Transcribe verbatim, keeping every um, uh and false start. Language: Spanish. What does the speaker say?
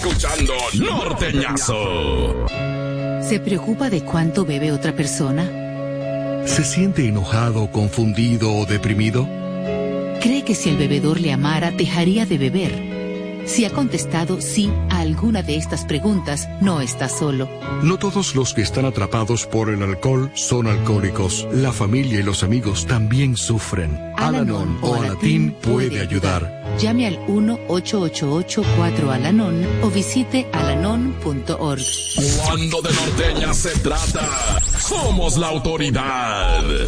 escuchando Norteñazo. ¿Se preocupa de cuánto bebe otra persona? ¿Se siente enojado, confundido o deprimido? ¿Cree que si el bebedor le amara, dejaría de beber? Si ha contestado sí a alguna de estas preguntas, no está solo. No todos los que están atrapados por el alcohol son alcohólicos. La familia y los amigos también sufren. Al-Anon o Alatín puede ayudar. Llame al uno ocho ocho ocho cuatro Al-Anon o visite alanon punto org. Cuando de norteña se trata, somos la autoridad.